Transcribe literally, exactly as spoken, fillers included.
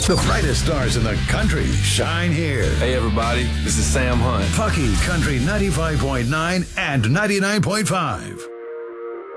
The brightest stars in the country shine here. Hey, everybody. This is Sam Hunt. Pucky Country ninety-five point nine and ninety-nine point five.